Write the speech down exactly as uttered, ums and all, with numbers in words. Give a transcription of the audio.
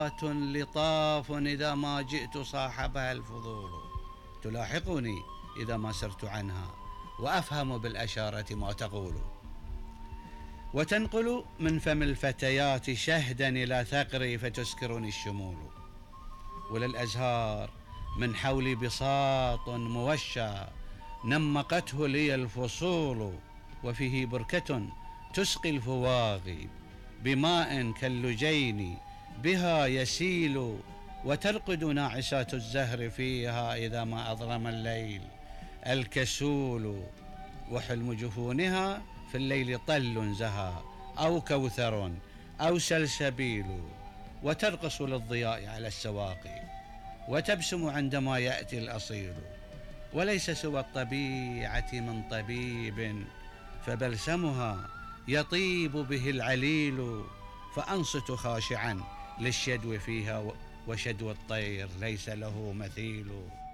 لطاف إذا ما جئت صاحبها الفضول، تلاحقني إذا ما سرت عنها وأفهم بالأشارة ما تقول. وتنقل من فم الفتيات شهدا إلى ثغري فتسكرني الشمول. وللأزهار من حولي بساط موشى نمقته لي الفصول، وفيه بركة تسقي الفواغي بماء كاللجين بها يسيل، وترقد ناعسات الزهر فيها إذا ما أظلم الليل الكسول. وحلم جفونها في الليل طل زهى أو كوثر أو سلسبيل، وترقص للضياء على السواقي وتبسم عندما يأتي الأصيل. وليس سوى الطبيعة من طبيب فبلسمها يطيب به العليل، فأنصت خاشعا للشدو فيها وشدو الطير ليس له مثيل.